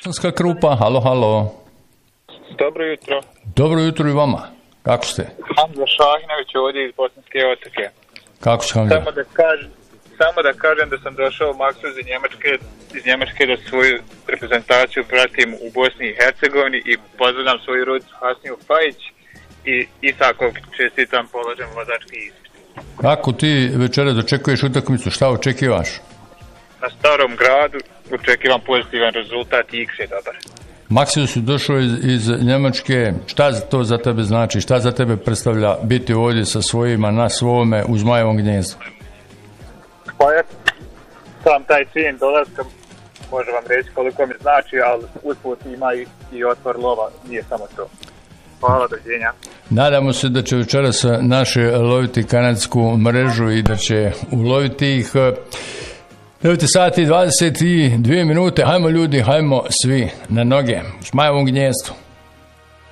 Bosanska Krupa, halo, halo. Dobro jutro. Dobro jutro i vama. Kako ste? Hamza Šahinović ovdje iz Bosanske Otoke. Kako će Hamza? Samo da kažem da sam došao u Maksu iz Njemačke da svoju reprezentaciju pratim u Bosni i Hercegovini i pozdravljam svoju rodicu Hasniju Fajić i Isakov čestitam položen vozački ispit. Kako ti večera dočekuješ utakmicu? Šta očekivaš? Na Starom Gradu očekivam pozitivan rezultat i X je dobar. Maksiju si došao iz Njemačke, šta to za tebe znači? Šta za tebe predstavlja biti ovdje sa svojima na svome u Zmajevom gnjezdu? Pa je, sam taj čin dolaska, može vam reći koliko mi znači, ali usput ima i otvor lova, nije samo to. Hvala, doviđenja. Nadamo se da će večeras naše loviti kanadsku mrežu i da će uloviti ih. 9 sati 22 minute, hajmo ljudi, hajmo svi na noge, u Zmajevom gnjezdu.